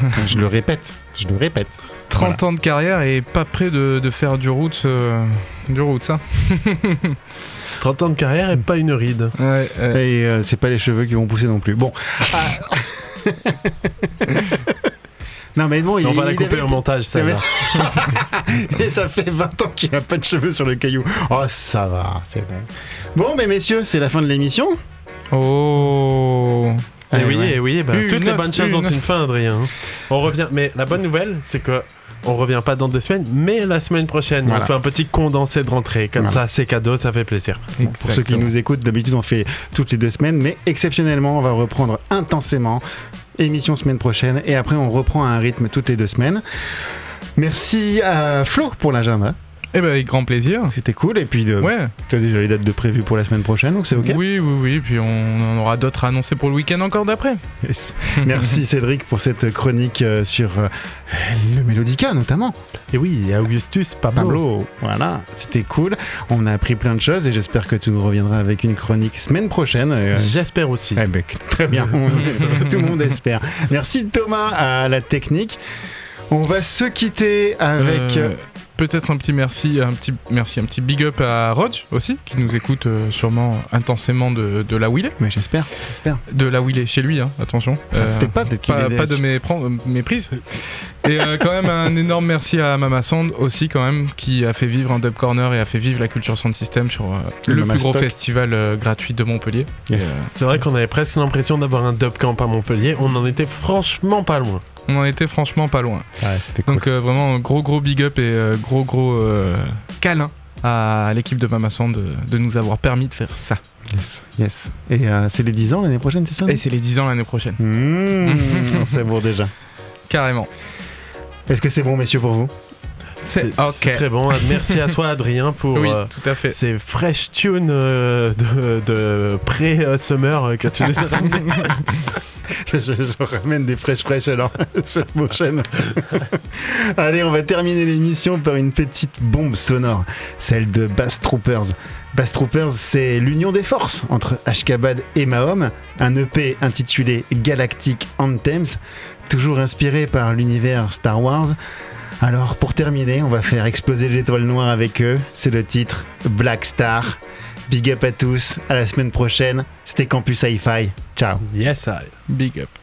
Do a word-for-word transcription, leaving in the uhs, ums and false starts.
Je le répète, je le répète. trente voilà. ans de carrière et pas près de, de faire du roots, euh, du roots, ça. trente ans de carrière et pas une ride. Ouais, ouais. Et euh, c'est pas les cheveux qui vont pousser non plus. Bon. Non mais bon, il, on va la il couper avait... au montage, ça va. Et ça fait vingt ans qu'il n'a pas de cheveux sur le caillou. Oh, ça va, c'est bon. Bon, mais messieurs, c'est la fin de l'émission. Oh. Et eh oui, ouais. et oui, bah, toutes une les bonnes choses ont une fin, Adrien. On revient, mais la bonne nouvelle, c'est que on revient pas dans deux semaines, mais la semaine prochaine, voilà. On fait un petit condensé de rentrée. Comme voilà. Ça, c'est cadeau, ça fait plaisir. Bon, pour ceux qui nous écoutent, d'habitude, on fait toutes les deux semaines, mais exceptionnellement, on va reprendre intensément. Émission semaine prochaine et après on reprend à un rythme toutes les deux semaines. Merci à Flo pour l'agenda. Eh ben avec grand plaisir. C'était cool et puis de... ouais. Tu as déjà les dates de prévues pour la semaine prochaine donc c'est ok. Oui oui oui puis on en aura d'autres à annoncer pour le week-end encore d'après. Yes. Merci Cédric pour cette chronique sur euh, le Mélodica notamment. Et oui Augustus Pablo. Pablo. Voilà c'était cool. On a appris plein de choses et j'espère que tu nous reviendras avec une chronique semaine prochaine. Euh... J'espère aussi. Eh ben, très bien. Tout le monde espère. Merci Thomas à la technique. On va se quitter avec... Euh... Peut-être un petit merci, un petit merci, un petit big up à Rodj aussi, qui nous écoute euh, sûrement intensément de, de là où il est. Mais j'espère, j'espère. De là où il est, chez lui, hein, attention. Euh, peut-être pas, peut-être qu'il pas, est... pas de mes, euh, méprises. Et euh, quand même un énorme merci à Mama Sound aussi quand même, qui a fait vivre un Dub Corner et a fait vivre la culture sound system sur euh, le, le plus gros festival euh, gratuit de Montpellier. Yes. Et, euh, c'est vrai qu'on avait presque l'impression d'avoir un Dub Camp à Montpellier, on en était franchement pas loin. On en était franchement pas loin. Ouais, c'était cool. Donc euh, vraiment gros gros big up et euh, gros gros euh, câlin à l'équipe de Mama Sound de, de nous avoir permis de faire ça. Yes, yes. Et euh, c'est les dix ans l'année prochaine, c'est ça? Et c'est les dix ans l'année prochaine. Mmh, c'est bon déjà. Carrément. Est-ce que c'est bon messieurs pour vous? C'est, c'est, okay. c'est très bon. Merci à toi Adrien pour oui, euh, tout à fait. ces fresh tunes euh, de, de pré-summer euh, que tu nous as ramenés. je, je, je ramène des fraîches fraîches alors cette prochaine. Allez, on va terminer l'émission par une petite bombe sonore, celle de Bass Troopers. Bass Troopers, c'est l'union des forces entre Ashkabad et Mahom, un E P intitulé Galactic Anthems, toujours inspiré par l'univers Star Wars. Alors pour terminer, on va faire exploser l'étoile noire avec eux, c'est le titre Black Star. Big up à tous, à la semaine prochaine, c'était Campus Hi-Fi, ciao. Yes I. Big up.